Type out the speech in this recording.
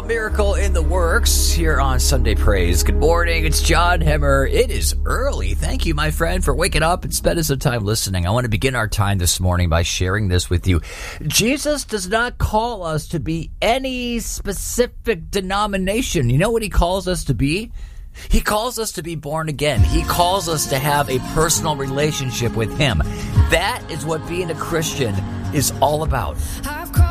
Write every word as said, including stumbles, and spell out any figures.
Miracle in the Works here on Sunday Praise. Good morning, it's John Hemmer. It is early. Thank you, my friend, for waking up and spending some time listening. I want to begin our time this morning by sharing this with you. Jesus does not call us to be any specific denomination. You know what he calls us to be? He calls us to be born again. He calls us to have a personal relationship with him. That is what being a Christian is all about.